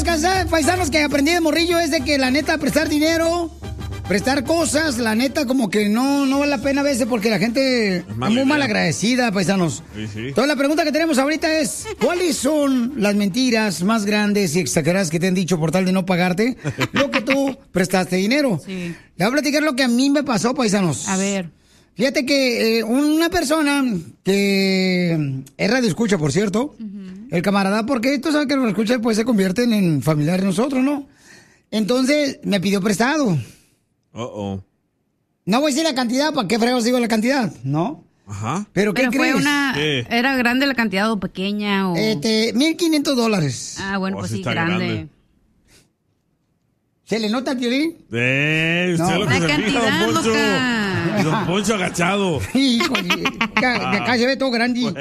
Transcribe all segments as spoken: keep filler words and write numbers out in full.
casa, paisanos, que aprendí de morrillo es de que la neta prestar dinero, prestar cosas, la neta como que no, no vale la pena a veces porque la gente es, es muy mal agradecida, paisanos. Sí, sí. Entonces la pregunta que tenemos ahorita es, ¿cuáles son las mentiras más grandes y exageradas que te han dicho por tal de no pagarte lo que tú prestaste dinero? Sí. Le voy a platicar lo que a mí me pasó, paisanos. A ver. Fíjate que eh, una persona que es radio escucha, por cierto, uh-huh. el camarada, porque tú sabes que los escucha pues se convierten en familiares de nosotros, ¿no? Entonces me pidió prestado. Uh-oh. No voy a decir la cantidad, ¿para qué fregos digo la cantidad? ¿No? Ajá. ¿Pero qué Pero crees? Fue una, ¿Qué? ¿Era grande la cantidad o pequeña? O... Este, mil quinientos dólares. Ah, bueno, Oh, pues sí sí, está grande. grande. ¿Se le nota el violín? Eh, usted No. lo que La se fija, cantidad, don Poncho. loca. Y don Poncho agachado. Híjole, acá, de acá se ve todo grande.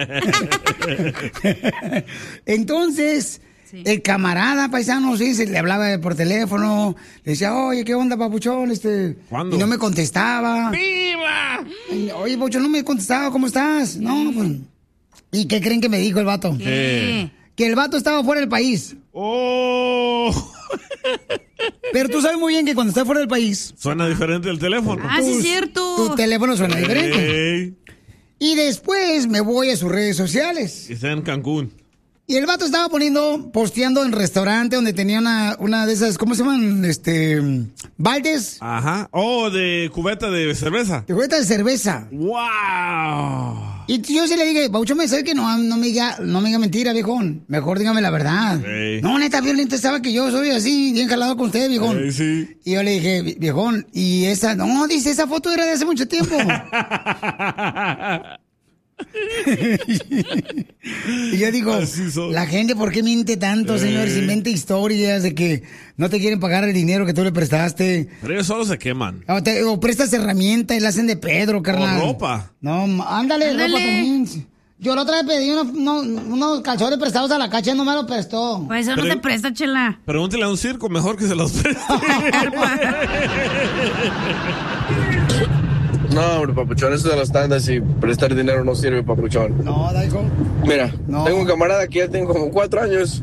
Entonces, sí. el camarada paisano, sí, se le hablaba por teléfono, le decía, oye, ¿qué onda, papuchón? Este, ¿Cuándo? Y no me contestaba. ¡Viva! Oye, papuchón, no me contestaba, ¿cómo estás? No, pues. ¿Y qué creen que me dijo el vato? ¿Qué? Que el vato estaba fuera del país. ¡Oh! Pero tú sabes muy bien que cuando estás fuera del país... Suena diferente el teléfono. Ah, sí, es cierto. Tu teléfono suena diferente. Hey. Y después me voy a sus redes sociales. Y está en Cancún. Y el vato estaba poniendo, posteando en restaurante donde tenía una, una de esas, ¿cómo se llaman? Este, baldes. Ajá. Oh, de cubeta de cerveza. De cubeta de cerveza. ¡Wow! Y yo se le dije, Paucho, me sabe que no, no me diga, no me diga mentira, viejón. Mejor dígame la verdad. Hey. No, neta, violento, sabe que yo soy así, bien jalado con usted, viejón. Hey, sí. Y yo le dije, viejón, y esa, no, dice, esa foto era de hace mucho tiempo. Y yo digo, la gente, ¿por qué miente tanto, eh. señores? Inventa historias de que no te quieren pagar el dinero que tú le prestaste. Pero ellos solo se queman. O, te, o prestas herramientas y la hacen de Pedro, carnal. O ropa. No, ándale, ándale. Ropa también. Yo la otra vez pedí unos, unos, unos calzones prestados a la cacha y no me los prestó. Pues eso Pero, no te presta, chela. Pregúntele a un circo, mejor que se los preste. No, hombre, papuchón, eso de las tandas y prestar dinero no sirve, papuchón. No, Daigo. Mira, no. tengo un camarada que ya tengo como cuatro años.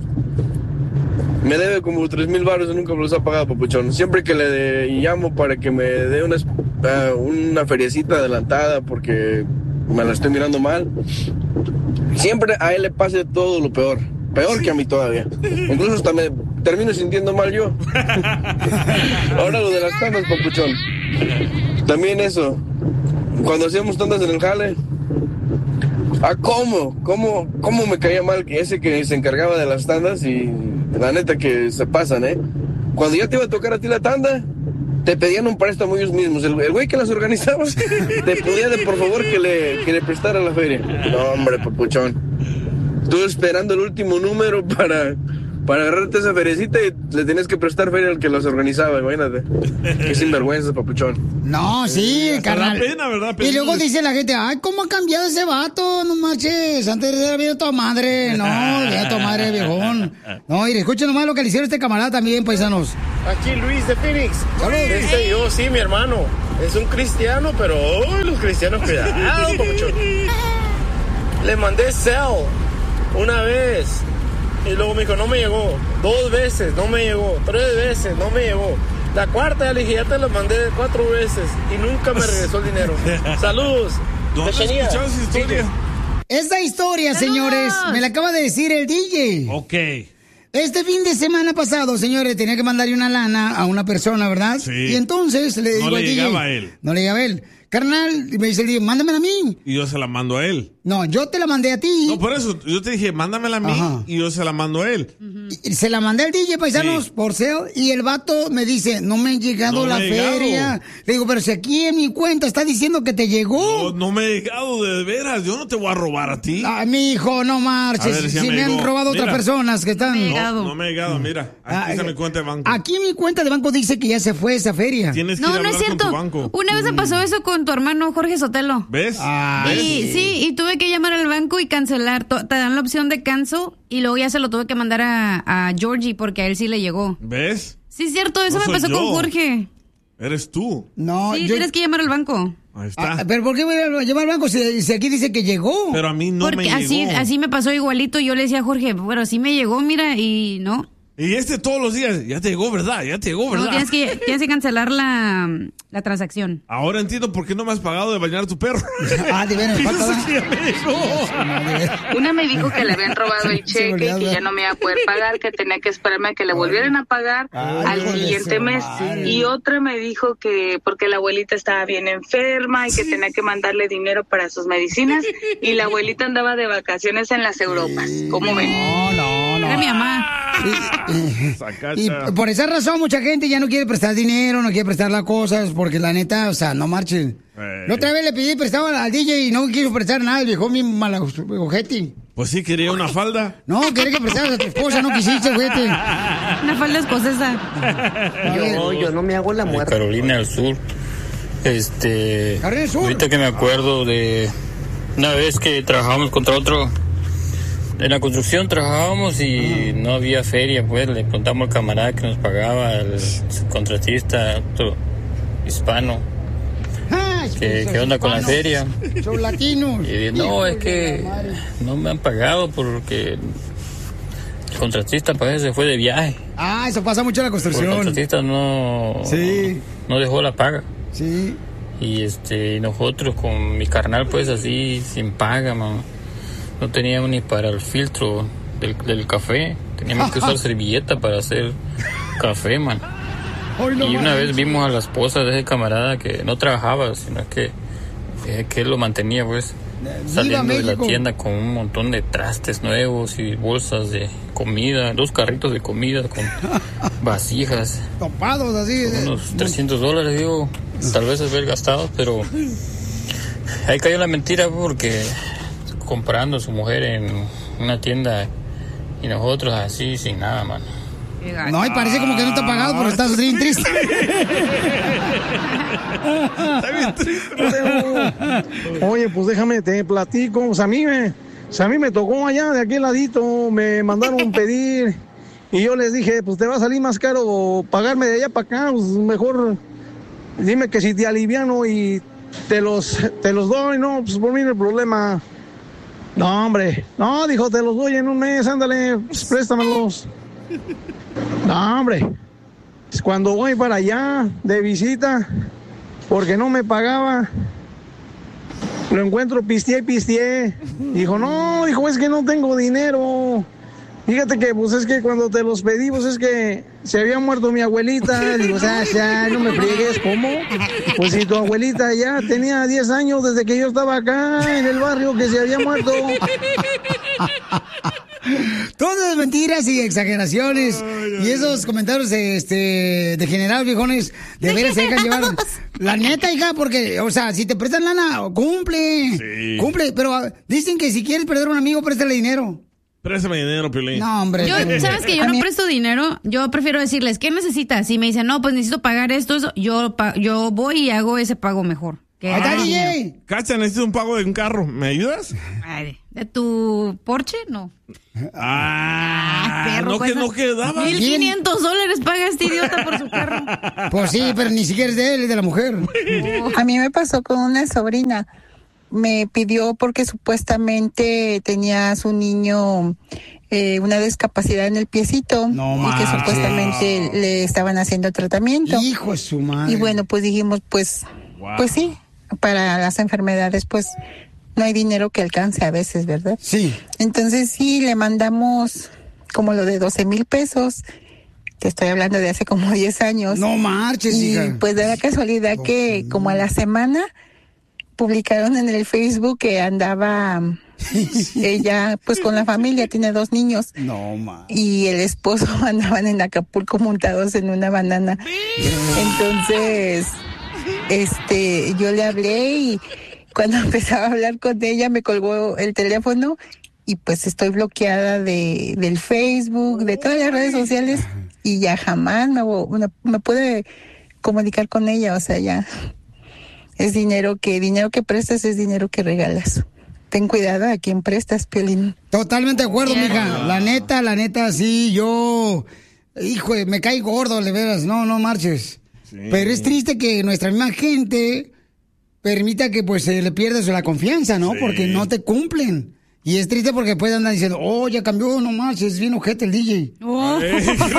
Me debe como tres mil baros y nunca me los ha pagado, papuchón. Siempre que le de, llamo para que me dé una, uh, una feriecita adelantada porque me la estoy mirando mal, siempre a él le pase todo lo peor. Peor que a mí todavía. Incluso hasta me termino sintiendo mal yo. Ahora lo de las tandas, papuchón. También eso. Cuando hacíamos tandas en el jale. Ah, ¿cómo? ¿Cómo? ¿Cómo me caía mal que ese que se encargaba de las tandas? Y la neta que se pasan, ¿eh? Cuando ya te iba a tocar a ti la tanda, te pedían un préstamo ellos mismos. El, el güey que las organizaba te pedía de por favor que le, que le prestara la feria. No, hombre, papuchón. Estuve esperando el último número para, para agarrarte esa feriecita y le tenías que prestar feria al que las organizaba, imagínate. Qué sinvergüenza, papuchón. No, sí, eh, carnal. Pena, ¿verdad? Y luego dice la gente, ay, ¿cómo ha cambiado ese vato? No manches, antes era bien tu madre. No, ya tu madre, viejón. No, y escuchen nomás lo que le hicieron a este camarada también, paisanos. Aquí Luis de Phoenix. Este yo, sí, mi hermano. Es un cristiano, pero oh, los cristianos, cuidado, papuchón. Le mandé cel una vez y luego me dijo, no me llegó. Dos veces, no me llegó. Tres veces, no me llegó. La cuarta ya le dije, ya te lo mandé cuatro veces y nunca me regresó el dinero. Saludos. ¿Dónde escuchamos esa historia? Esta historia, ¡Saludos! señores, me la acaba de decir el D J. Ok. Este fin de semana pasado, señores, tenía que mandarle una lana a una persona, ¿verdad? Sí. Y entonces le digo No al le D J, llegaba a él. No le llegaba a él. Carnal, y me dice el D J, mándamela a mí. Y yo se la mando a él. No, yo te la mandé a ti. No, por eso, yo te dije, mándamela a mí. Ajá. Y yo se la mando a él. Y se la mandé al D J, paisanos, sí. por sale, y el vato me dice, no me ha llegado no la me feria. Llegado. Le digo, pero si aquí en mi cuenta está diciendo que te llegó. No, no me ha llegado, de veras, yo no te voy a robar a ti. Ay, mi hijo, no marches. Ver, si, si me, me han robado mira, otras personas que están... No, no me ha llegado, mira, aquí ah, está mi cuenta de banco. Aquí mi cuenta de banco dice que ya se fue esa feria. Tienes que no, ir a no es cierto. Una vez me pasó eso con tu hermano Jorge Sotelo. ¿Ves? Ah, y, sí. sí, y tuve que llamar al banco y cancelar. Te dan la opción de cancel y luego ya se lo tuve que mandar a, a Georgie porque a él sí le llegó. ¿Ves? Sí, es cierto, eso no me pasó yo. con Jorge. Eres tú. No, sí, yo... tienes que llamar al banco. Ahí está. Ah, pero ¿por qué voy a llamar al banco si, si aquí dice que llegó? Pero a mí no porque me así, llegó. así me pasó igualito. Yo le decía a Jorge, bueno, sí me llegó, mira, y no. Y este todos los días, ya te llegó, ¿verdad? Ya te llegó, ¿verdad? No, tienes que, tienes que cancelar la, la transacción. Ahora entiendo por qué no me has pagado de bañar a tu perro. Ah, de veras, falta. Una me dijo que le habían robado el cheque y que ya no me iba a poder pagar, que tenía que esperarme a que le volvieran a pagar Ay, al siguiente mes. Madre. Y otra me dijo que porque la abuelita estaba bien enferma y que tenía que mandarle dinero para sus medicinas y la abuelita andaba de vacaciones en las Europas. ¿Cómo ven? No, no, no. Era mi mamá. Y, y por esa razón mucha gente ya no quiere prestar dinero, no quiere prestar las cosas, porque la neta, o sea, no marchen. Eh. La otra vez le pedí prestado al D J y no quiso prestar nada, el viejo mi malajete. Pues sí, quería una falda. No, quería que prestaras a tu esposa, no quisiste, ojete. Una falda escocesa. Yo, yo no me hago la muerte. Carolina del Sur. Este. Carolina del Sur. Ahorita que me acuerdo de una vez que trabajamos contra otro. En la construcción trabajábamos y no había feria, pues le preguntamos al camarada que nos pagaba, el contratista, otro hispano, que qué onda con la feria. Son latinos. Y dije, no, es que no me han pagado porque el contratista parece se fue de viaje. Ah, eso pasa mucho en la construcción. El contratista no, sí. no dejó la paga. Sí. Y este nosotros con mi carnal pues así sin paga, man. No teníamos ni para el filtro del, del café. Teníamos que usar servilleta para hacer café, man. No, y una man. vez vimos a la esposa de ese camarada que no trabajaba, sino que, eh, que él lo mantenía, pues, saliendo de la tienda con un montón de trastes nuevos y bolsas de comida, dos carritos de comida con vasijas. Topados así. Con unos trescientos dólares, digo, tal vez haber gastado, pero ahí cayó la mentira porque... comprando a su mujer en una tienda y nosotros así sin nada, mano. No, y parece como que no te ha pagado, pero estás bien triste. Está bien triste. Oye, pues déjame, te platico. O sea, a mí me, o sea, a mí me tocó allá de aquel ladito, me mandaron pedir y yo les dije, pues te va a salir más caro pagarme de allá para acá, pues mejor dime que si te aliviano y te los, te los doy, no, pues por mí no hay problema. No, hombre, no, dijo, te los doy en un mes, ándale, pues préstamelos. No, hombre, pues cuando voy para allá de visita, porque no me pagaba, lo encuentro pisteé y pisteé. Dijo, no, dijo, es que no tengo dinero. Fíjate que, pues es que cuando te los pedí, pues es que se había muerto mi abuelita. Digo, o sea, ya, no me friegues, ¿cómo? Pues si tu abuelita ya tenía diez años desde que yo estaba acá en el barrio que se había muerto. Todas mentiras y exageraciones. Ay, y esos comentarios este, degenerados, viejones, de veras se dejan llevar. La neta, hija, porque, o sea, si te prestan lana, cumple. Sí. Cumple, pero uh, dicen que si quieres perder a un amigo, préstale dinero. Préstame dinero, Piolín. No, hombre. Yo, ¿sabes que yo no presto dinero? Yo prefiero decirles, ¿qué necesitas? Si me dicen, no, pues necesito pagar esto, eso, yo, yo voy y hago ese pago mejor. Ahí está, D J. Cacha, necesito un pago de un carro. ¿Me ayudas? Ay, ¿de tu Porsche? No. Ah, perro, no, que no quedaba. Mil quinientos dólares paga este idiota por su carro. Pues sí, pero ni siquiera es de él, es de la mujer. A mí me pasó con una sobrina. Me pidió porque supuestamente tenía su niño eh, una discapacidad en el piecito no y que supuestamente le estaban haciendo tratamiento. Hijo de su madre. Y bueno, pues dijimos, pues, wow. pues sí, para las enfermedades, pues no hay dinero que alcance a veces, ¿verdad? Sí. Entonces sí, le mandamos como lo de doce mil pesos. Te estoy hablando de hace como diez años. No marches, y hija. Pues da la casualidad que como a la semana publicaron en el Facebook que andaba ella pues con la familia, tiene dos niños. No, ma. Y el esposo andaban en Acapulco montados en una banana. Entonces, este, yo le hablé y cuando empezaba a hablar con ella me colgó el teléfono y pues estoy bloqueada de del Facebook, de todas las redes sociales y ya jamás me, me, me pude comunicar con ella, o sea, ya. Es dinero que, dinero que prestas es dinero que regalas. Ten cuidado a quien prestas, Piolín. Totalmente de acuerdo, yeah. mija. La neta, la neta, sí, yo... Hijo, me cae gordo, de veras. No, no marches. Sí. Pero es triste que nuestra misma gente permita que pues se le pierda la confianza, ¿no? Sí. Porque no te cumplen. Y es triste porque después andan diciendo, oh, ya cambió, no manches, es bien ojete el D J. Oh. Ay,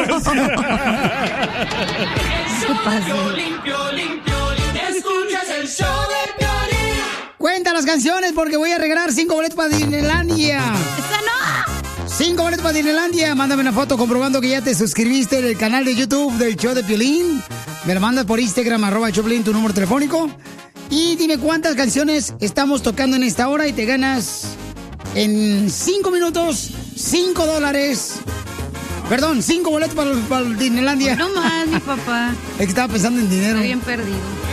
limpio, limpio, limpio, escuchas el show de Piolín. Cuenta las canciones porque voy a regalar cinco boletos para Disneylandia. ¡Esa no! Cinco boletos para Disneylandia. Mándame una foto comprobando que ya te suscribiste en el canal de YouTube del show de Piolín. Me la mandas por Instagram, arroba Choplin, tu número telefónico. Y dime cuántas canciones estamos tocando en esta hora y te ganas en cinco minutos, cinco dólares. Perdón, cinco boletos para, para Disneylandia. No más, mi papá. Es que estaba pensando en dinero. Estoy bien perdido.